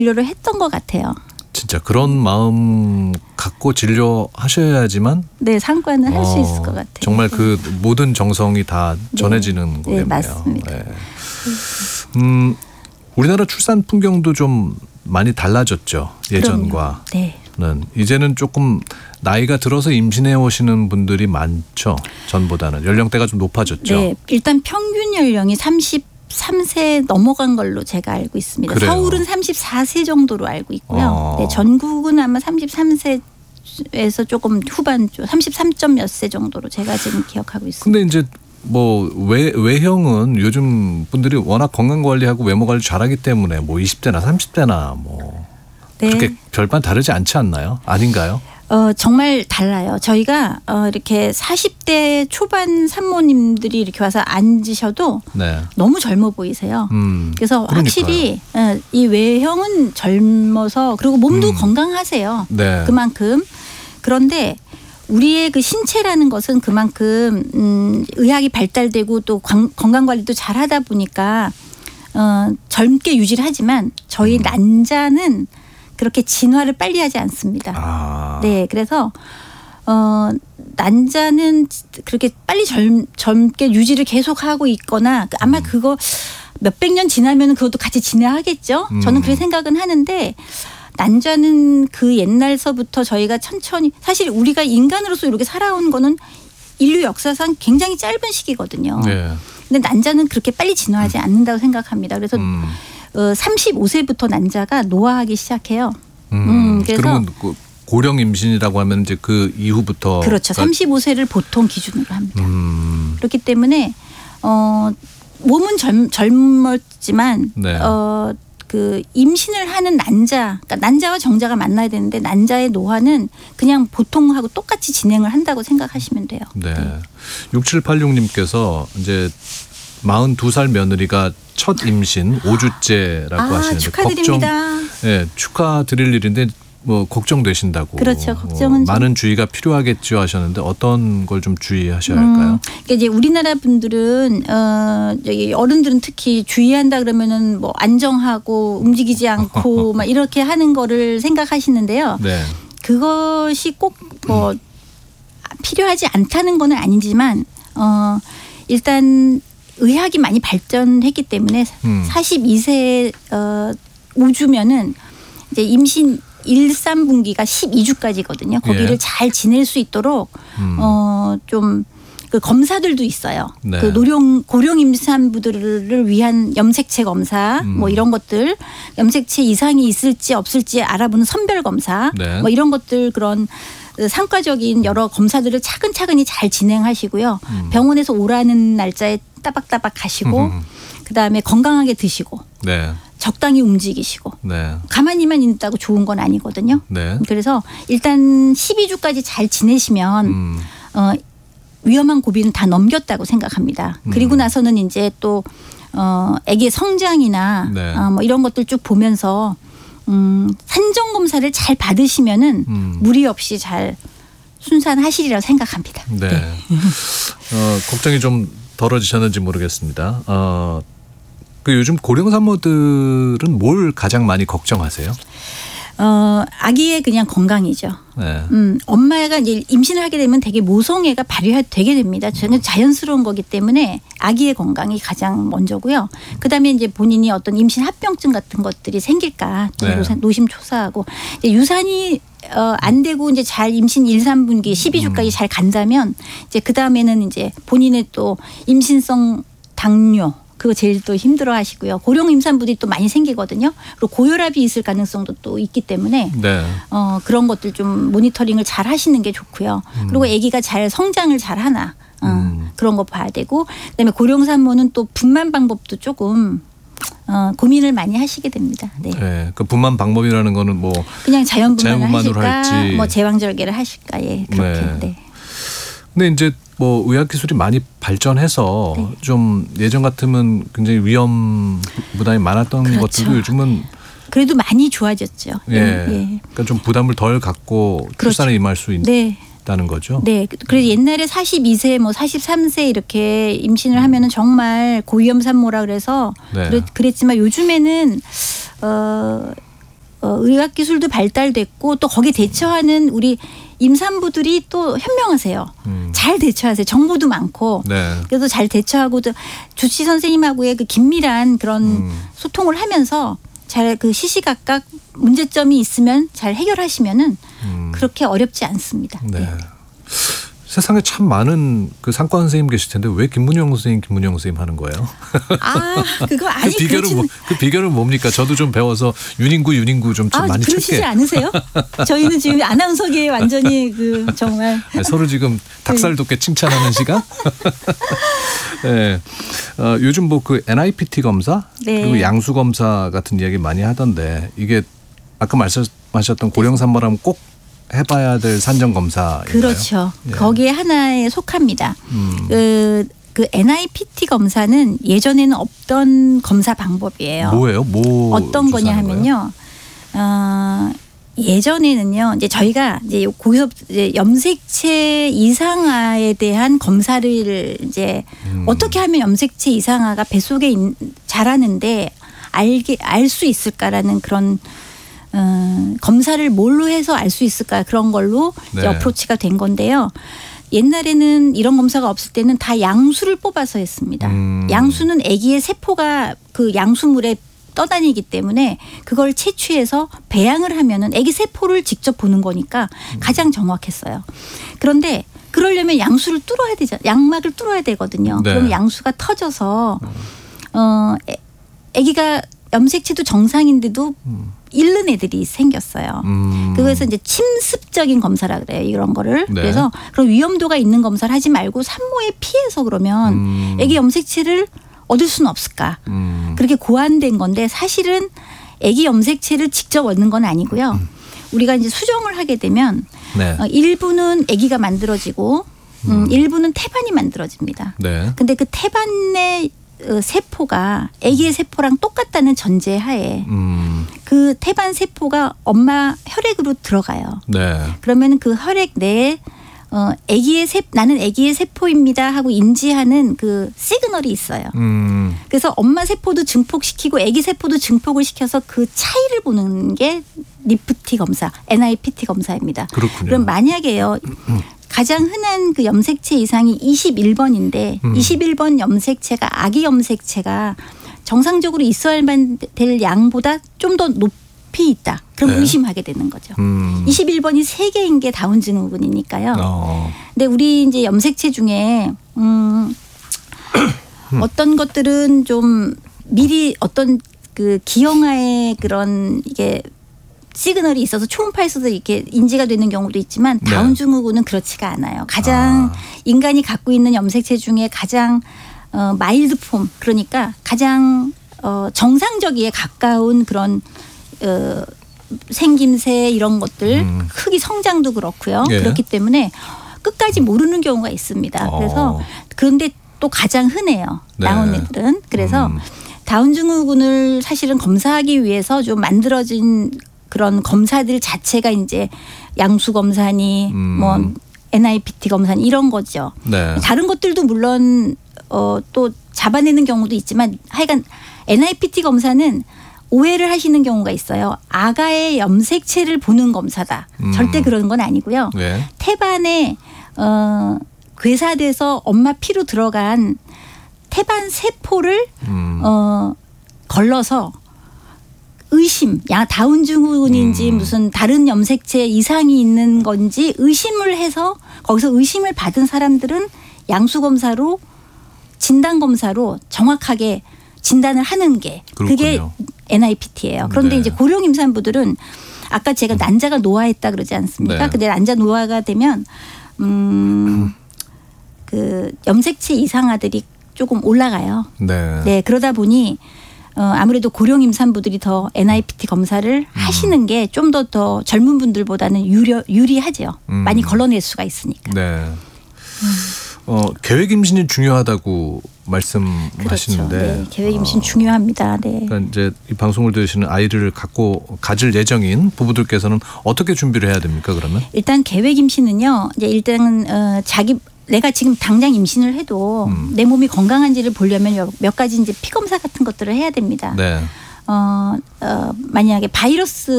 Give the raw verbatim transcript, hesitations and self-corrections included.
진료를 했던 것 같아요. 진짜 그런 마음 갖고 진료하셔야지만 네, 상관을 할 수 어, 있을 것 같아요. 정말 그 모든 정성이 다 네. 전해지는 네, 거겠네요. 맞습니다. 네. 음, 우리나라 출산 풍경도 좀 많이 달라졌죠. 예전과. 네. 는 이제는 조금 나이가 들어서 임신해 오시는 분들이 많죠. 전보다는 연령대가 좀 높아졌죠. 네, 일단 평균 연령이 삼십삼 세 넘어간 걸로 제가 알고 있습니다. 그래요. 서울은 삼십사 세 정도로 알고 있고요. 어. 네, 전국은 아마 삼십삼 세에서 조금 후반 쪽 삼십삼 점 몇 세 정도로 제가 지금 기억하고 있습니다. 근데 이제 뭐 외, 외형은 요즘 분들이 워낙 건강 관리하고 외모 관리 잘하기 때문에 뭐 이십 대나 삼십 대나 뭐 네. 그렇게 별반 다르지 않지 않나요? 아닌가요? 어, 정말 달라요. 저희가 어, 이렇게 사십 대 초반 산모님들이 이렇게 와서 앉으셔도 네. 너무 젊어 보이세요. 음, 그래서 그러니까요. 확실히 어, 이 외형은 젊어서 그리고 몸도 음. 건강하세요. 네. 그만큼. 그런데 우리의 그 신체라는 것은 그만큼 음, 의학이 발달되고 또 건강 관리도 잘하다 보니까 어, 젊게 유지를 하지만 저희 음. 난자는 그렇게 진화를 빨리 하지 않습니다. 아. 네, 그래서 어, 난자는 그렇게 빨리 젊, 젊게 유지를 계속하고 있거나 아마 음. 그거 몇백 년 지나면 그것도 같이 진화하겠죠. 음. 저는 그렇게 생각은 하는데 난자는 그 옛날서부터 저희가 천천히 사실 우리가 인간으로서 이렇게 살아온 거는 인류 역사상 굉장히 짧은 시기거든요. 네. 근데 난자는 그렇게 빨리 진화하지 않는다고 생각합니다. 그래서 음. 어, 삼십오 세부터 난자가 노화하기 시작해요. 음. 음, 그래서 그러면 그 고령 임신이라고 하면 이제 그 이후부터 그렇죠. 삼십오 세를 보통 기준으로 합니다. 음. 그렇기 때문에 어, 몸은 젊, 젊었지만 네. 어, 그 임신을 하는 난자, 그러니까 난자와 정자가 만나야 되는데 난자의 노화는 그냥 보통하고 똑같이 진행을 한다고 생각하시면 돼요. 네. 육칠팔육 님께서 이제 마흔두 살 며느리가 첫 임신 오 주째라고 아, 하시는데 축하드립니다. 걱정, 네, 축하드릴 일인데 뭐 걱정되신다고. 그렇죠. 걱정은 어, 좀. 많은 주의가 필요하겠죠 하셨는데 어떤 걸 좀 주의하셔야 할까요? 음, 그러니까 이제 우리나라 분들은 어, 저기 어른들은 특히 주의한다 그러면은 뭐 안정하고 움직이지 않고 막 이렇게 하는 거를 생각하시는데요. 네. 그것이 꼭 뭐 필요하지 않다는 건 아니지만 어, 일단 의학이 많이 발전했기 때문에 음. 사십이 세 어, 우주면은 이제 임신 일, 삼 분기가 십이 주까지거든요. 거기를 예. 잘 지낼 수 있도록 음. 어, 좀 그 검사들도 있어요. 네. 그 노령 고령 임산부들을 위한 염색체 검사 음. 뭐 이런 것들 염색체 이상이 있을지 없을지 알아보는 선별 검사 네. 뭐 이런 것들 그런 상과적인 여러 검사들을 차근차근히 잘 진행하시고요. 음. 병원에서 오라는 날짜에 따박따박 가시고 음. 그다음에 건강하게 드시고 네. 적당히 움직이시고 네. 가만히만 있다고 좋은 건 아니거든요. 네. 그래서 일단 십이 주까지 잘 지내시면 음. 어, 위험한 고비는 다 넘겼다고 생각합니다. 그리고 음. 나서는 이제 또 어, 아기의 성장이나 네. 어, 뭐 이런 것들 쭉 보면서 음, 산정 검사를 잘 받으시면은 음. 무리 없이 잘 순산하시리라고 생각합니다. 네. 어, 걱정이 좀 덜어지셨는지 모르겠습니다. 어, 그 요즘 고령 산모들은 뭘 가장 많이 걱정하세요? 어, 아기의 그냥 건강이죠. 네. 음, 엄마가 이제 임신을 하게 되면 되게 모성애가 발휘되게 됩니다. 저는 자연스러운 거기 때문에 아기의 건강이 가장 먼저고요. 그다음에 이제 본인이 어떤 임신 합병증 같은 것들이 생길까 네. 노심초사하고 이제 유산이 어, 안 되고 이제 잘 임신 일, 삼 분기 십이 주까지 음. 잘 간다면 이제 그 다음에는 이제 본인의 또 임신성 당뇨 그거 제일 또 힘들어 하시고요. 고령 임산부들이 또 많이 생기거든요. 그리고 고혈압이 있을 가능성도 또 있기 때문에 네. 어, 그런 것들 좀 모니터링을 잘 하시는 게 좋고요. 음. 그리고 아기가 잘 성장을 잘 하나 어, 음. 그런 거 봐야 되고 그다음에 고령 산모는 또 분만 방법도 조금 어, 고민을 많이 하시게 됩니다. 네. 네. 그 분만 방법이라는 거는 뭐 그냥 자연분만을 자연분만으로 하실까 할지. 뭐 제왕절개를 하실까 예, 그렇게. 네. 네. 근데 이제 뭐 의학 기술이 많이 발전해서 네. 좀 예전 같으면 굉장히 위험 부담이 많았던 그렇죠. 것들도 요즘은 그래도 많이 좋아졌죠. 예. 예. 그러니까 좀 부담을 덜 갖고 그렇죠. 출산에 임할 수 있, 네. 있다는 거죠. 네. 그래서 옛날에 사십이 세 뭐 사십삼 세 이렇게 임신을 하면은 정말 고위험 산모라 그래서 네. 그랬, 그랬지만 요즘에는 어 의학 기술도 발달됐고 또 거기에 대처하는 우리 임산부들이 또 현명하세요. 음. 잘 대처하세요. 정보도 많고. 네. 그래서 잘 대처하고 주치 선생님하고의 그 긴밀한 그런 음. 소통을 하면서 잘 그 시시각각 문제점이 있으면 잘 해결하시면은 음. 그렇게 어렵지 않습니다. 네. 네. 세상에 참 많은 그 상과 선생님 계실 텐데 왜 김문영 선생님, 김문영 선생님 하는 거예요? 아, 그거 아니 그 비결은 뭐, 그 비결은 뭡니까? 저도 좀 배워서 윤인구, 윤인구 좀, 좀 아, 많이 그러시지 찾게. 않으세요? 저희는 지금 아나운서계에 완전히 그 정말 네, 서로 지금 닭살 돋게 칭찬하는 시간. 네, 어, 요즘 뭐 그 엔아이피티 검사 네. 그리고 양수 검사 같은 이야기 많이 하던데 이게 아까 말씀하셨던 고령산모라면 꼭 해봐야 될 산정 검사. 그렇죠. 예. 거기에 하나에 속합니다. 음. 그, 그 엔아이피티 검사는 예전에는 없던 검사 방법이에요. 뭐예요? 뭐 어떤 거냐 하면요. 어, 예전에는요. 이제 저희가 이제 고기업 이제 염색체 이상화에 대한 검사를 이제 음. 어떻게 하면 염색체 이상화가 뱃속에 자라는데 알게 알 수 있을까라는 그런. 어, 검사를 뭘로 해서 알 수 있을까 그런 걸로 네. 이제 어프로치가 된 건데요. 옛날에는 이런 검사가 없을 때는 다 양수를 뽑아서 했습니다. 음. 양수는 아기의 세포가 그 양수물에 떠다니기 때문에 그걸 채취해서 배양을 하면은 아기 세포를 직접 보는 거니까 가장 정확했어요. 그런데 그러려면 양수를 뚫어야 되죠. 양막을 뚫어야 되거든요. 네. 그러면 양수가 터져서 어, 아기가 염색체도 정상인데도 음. 잃는 애들이 생겼어요. 음. 그래서 이제 침습적인 검사라 그래요. 이런 거를. 네. 그래서 그런 위험도가 있는 검사를 하지 말고 산모에 피해서 그러면 음. 아기 염색체를 얻을 수는 없을까. 음. 그렇게 고안된 건데 사실은 아기 염색체를 직접 얻는 건 아니고요. 음. 우리가 이제 수정을 하게 되면 네. 어, 일부는 아기가 만들어지고 음. 음, 일부는 태반이 만들어집니다. 네. 근데 그 태반의 세포가 아기의 세포랑 똑같다는 전제하에 음. 그 태반 세포가 엄마 혈액으로 들어가요. 네. 그러면 그 혈액 내에 어, 아기의 세 나는 아기의 세포입니다 하고 인지하는 그 시그널이 있어요. 음. 그래서 엄마 세포도 증폭시키고 아기 세포도 증폭을 시켜서 그 차이를 보는 게 니프티 검사, 엔아이피티 검사입니다. 그렇군요. 그럼 만약에요. 음. 가장 흔한 그 염색체 이상이 이십일 번인데 음. 이십일 번 염색체가 아기 염색체가 정상적으로 있어야 될 양보다 좀 더 높이 있다. 그럼 네. 의심하게 되는 거죠. 음. 이십일 번이 세 개인 게 다운 증후군이니까요. 어. 근데 우리 이제 염색체 중에 음 어떤 것들은 좀 미리 어떤 그 기형아의 그런 이게 시그널이 있어서 초음파에서도 이렇게 인지가 되는 경우도 있지만 다운 증후군은 그렇지가 않아요. 가장 아. 인간이 갖고 있는 염색체 중에 가장 어, 마일드 폼 그러니까 가장 어, 정상적이에 가까운 그런 어, 생김새 이런 것들 음. 크기 성장도 그렇고요. 예. 그렇기 때문에 끝까지 모르는 경우가 있습니다. 어. 그래서 그런데 또 가장 흔해요. 네. 다운 애들은. 그래서 음. 다운 증후군을 사실은 검사하기 위해서 좀 만들어진 그런 검사들 자체가 이제 양수 검사니 음. 뭐 엔아이피티 검사니 이런 거죠. 네. 다른 것들도 물론 어, 또 잡아내는 경우도 있지만 하여간 엔아이피티 검사는 오해를 하시는 경우가 있어요. 아가의 염색체를 보는 검사다. 음. 절대 그런 건 아니고요. 네. 태반에 어, 괴사돼서 엄마 피로 들어간 태반 세포를 음. 어, 걸러서 의심, 야 다운 증후군인지 음. 무슨 다른 염색체 이상이 있는 건지 의심을 해서 거기서 의심을 받은 사람들은 양수 검사로 진단 검사로 정확하게 진단을 하는 게 그렇군요. 그게 엔아이피티예요. 그런데 네. 이제 고령 임산부들은 아까 제가 난자가 노화했다 그러지 않습니까? 네. 근데 난자 노화가 되면 음, 그 염색체 이상아들이 조금 올라가요. 네. 네 그러다 보니. 어, 아무래도 고령 임산부들이 더 엔아이피티 검사를 음. 하시는 게 좀 더 더 젊은 분들보다는 유려, 유리하죠. 음. 많이 걸러낼 수가 있으니까. 네. 음. 어, 계획 임신이 중요하다고 말씀하시는데. 그렇죠. 네, 계획 임신 어, 중요합니다. 네. 그러니까 이제 이 방송을 들으시는 아이를 갖고 가질 예정인 부부들께서는 어떻게 준비를 해야 됩니까? 그러면? 일단 계획 임신은요. 이제 일단은 어, 자기 내가 지금 당장 임신을 해도 음. 내 몸이 건강한지를 보려면 몇 가지 이제 피 검사 같은 것들을 해야 됩니다. 네. 어, 어, 만약에 바이러스